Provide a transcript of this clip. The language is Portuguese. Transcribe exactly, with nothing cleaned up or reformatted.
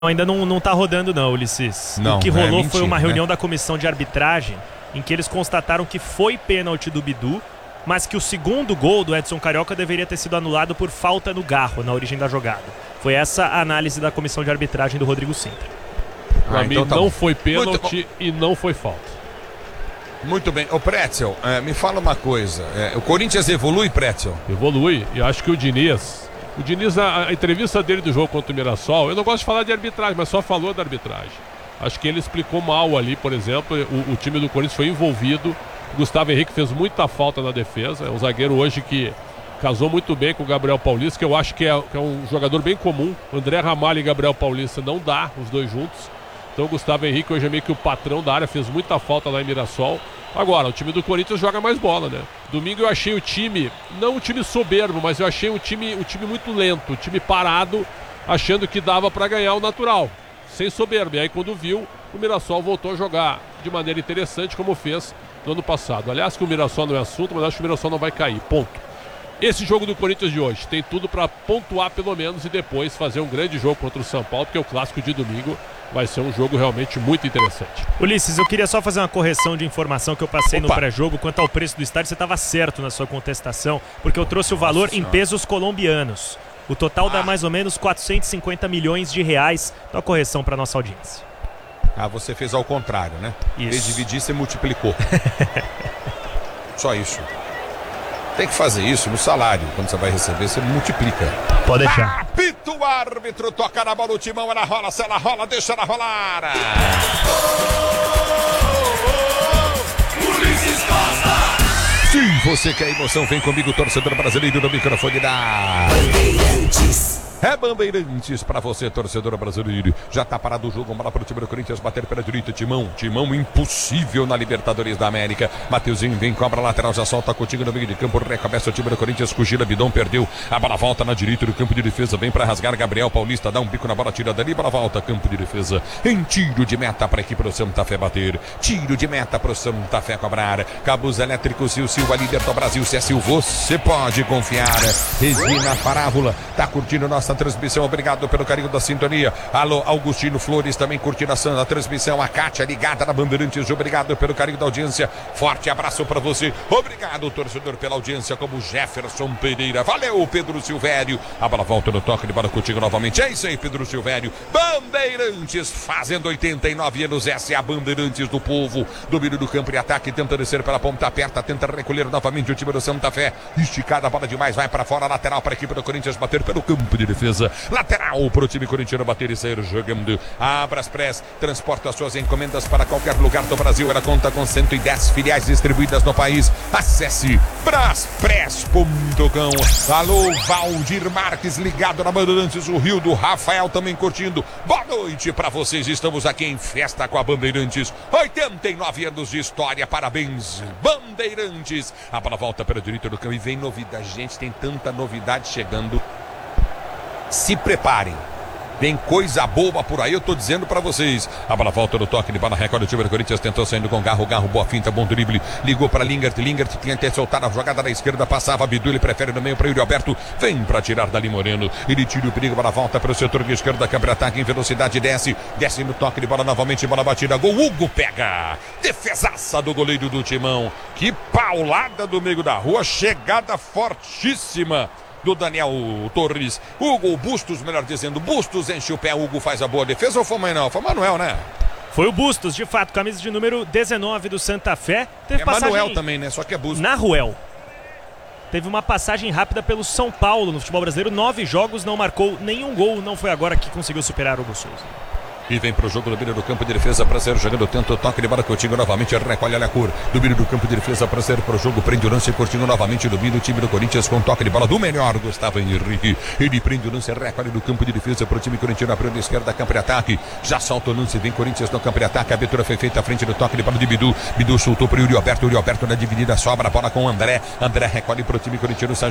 Ainda não, não tá rodando não, Ulisses. Não, o que é rolou mentira, foi uma reunião né? da comissão de arbitragem em que eles constataram que foi pênalti do Bidu, mas que o segundo gol do Edson Carioca deveria ter sido anulado por falta no Garro, na origem da jogada. Foi essa a análise da comissão de arbitragem do Rodrigo Sintra. Pra Ah, mim então tá não bom. foi pênalti Muito e não foi falta. Muito bem. Ô, Pretzel, é, me fala uma coisa. É, o Corinthians evolui, Pretzel? Evolui, e acho que o Diniz... O Diniz, a, a entrevista dele do jogo contra o Mirassol, eu não gosto de falar de arbitragem, mas só falou da arbitragem. Acho que ele explicou mal ali, por exemplo, o, o time do Corinthians foi envolvido. O Gustavo Henrique fez muita falta na defesa. É um zagueiro hoje que casou muito bem com o Gabriel Paulista, que eu acho que é, que é um jogador bem comum. André Ramalho e Gabriel Paulista não dá, os dois juntos. Então o Gustavo Henrique hoje é meio que o patrão da área, fez muita falta lá em Mirassol. Agora, o time do Corinthians joga mais bola, né? Domingo eu achei o time, não um time soberbo, mas eu achei o time, um time muito lento, o time parado, achando que dava para ganhar o natural, sem soberbo. E aí quando viu, o Mirassol voltou a jogar de maneira interessante, como fez no ano passado. Aliás, que o Mirassol não é assunto, mas acho que o Mirassol não vai cair, ponto. Esse jogo do Corinthians de hoje tem tudo para pontuar pelo menos e depois fazer um grande jogo contra o São Paulo, porque o clássico de domingo vai ser um jogo realmente muito interessante. Ulisses, eu queria só fazer uma correção de informação que eu passei Opa. no pré-jogo quanto ao preço do estádio. Você estava certo na sua contestação, porque eu trouxe o valor Nossa em senhora. pesos colombianos. O total dá Ah. mais ou menos quatrocentos e cinquenta milhões de reais. Então a correção para nossa audiência. Ah, você fez ao contrário, né? Isso. Em vez de dividir, você multiplicou. Só isso. Tem que fazer isso no salário. Quando você vai receber, você multiplica. Pode deixar. Apita o árbitro, toca na bola, o timão, ela rola, se ela rola, deixa ela rolar. Sim, você quer emoção, vem comigo, torcedor brasileiro, no microfone da É Bandeirantes pra você, torcedor brasileiro. Já tá parado o jogo, bola pro time do Corinthians, bater pela direita, Timão. Timão impossível na Libertadores da América. Mateuzinho vem, cobra lateral, já solta contigo no meio de campo, recomeça o time do Corinthians, Cugila, Bidon perdeu. A bola volta na direita do campo de defesa, vem pra rasgar Gabriel Paulista, dá um bico na bola, tira dali, bola volta, campo de defesa. Em tiro de meta pra equipe pro Santa Fé bater. Tiro de meta pro Santa Fé cobrar. Cabos elétricos, Sil Silva, líder do Brasil. Se é Sil, você pode confiar. Regina Parábola, tá curtindo nossa transmissão, obrigado pelo carinho da sintonia. Alô, Augustino Flores também curtindo a, a transmissão. A Kátia ligada na Bandeirantes, obrigado pelo carinho da audiência. Forte abraço pra você. Obrigado, torcedor, pela audiência, como Jefferson Pereira. Valeu, Pedro Silvério. A bola volta no toque de bola contigo novamente. É isso aí, Pedro Silvério. Bandeirantes fazendo oitenta e nove anos. Essa é a Bandeirantes do povo. Domínio do campo e ataque, tenta descer pela ponta aperta, tenta recolher novamente o time do Santa Fé. Esticada a bola demais, vai pra fora, lateral para a equipe do Corinthians bater pelo campo de defesa. Lateral para o time corintiano bater e sair jogando. A Braspress transporta suas encomendas para qualquer lugar do Brasil. Ela conta com cento e dez filiais distribuídas no país. Acesse braspress ponto com. Alô, Valdir Marques ligado na Bandeirantes. O Rio do Rafael também curtindo. Boa noite para vocês. Estamos aqui em festa com a Bandeirantes. oitenta e nove anos de história. Parabéns, Bandeirantes. A bola volta para a direita do campo e vem novidade. Gente, tem tanta novidade chegando. Se preparem. Tem coisa boba por aí, eu tô dizendo pra vocês. A bola volta no toque de bola, recorde o time do Corinthians, tentou saindo com Garro, Garro, boa finta, bom drible, ligou pra Lingert, Lingert tinha que soltar a jogada da esquerda, passava Bidu, ele prefere no meio pra Yuri Alberto, vem pra tirar dali Moreno, ele tira o perigo, bola volta pro setor de esquerda, câmera ataque em velocidade, desce, desce no toque de bola novamente, bola batida, gol, Hugo pega, defesaça do goleiro do Timão, que paulada do meio da rua, chegada fortíssima do Daniel Torres. Hugo Bustos, melhor dizendo, Bustos enche o pé, Hugo faz a boa defesa ou foi Manuel? Foi Manuel, né? Foi o Bustos, de fato, camisa de número dezenove do Santa Fé. Teve É passagem Manuel também, né? Só que é Bustos. na Ruel. Teve uma passagem rápida pelo São Paulo no futebol brasileiro. Nove jogos, não marcou nenhum gol. Não foi agora que conseguiu superar o Hugo Souza. E vem pro jogo, domínio do campo de defesa para ser jogando, tenta o toque de bola, Coutinho novamente, recolhe a cor, domínio do campo de defesa para ser pro jogo, prende o lance, Coutinho novamente, domina o time do Corinthians com toque de bola do melhor, Gustavo Henrique, ele prende o lance, recolhe do campo de defesa pro time corintiano, abrindo a esquerda, campo de ataque, já solta o lance, vem Corinthians no campo de ataque, a abertura foi feita à frente do toque de bola de Bidu, Bidu soltou pro Yuri Alberto, Yuri Alberto na dividida, sobra a bola com o André, André recolhe pro time corintiano,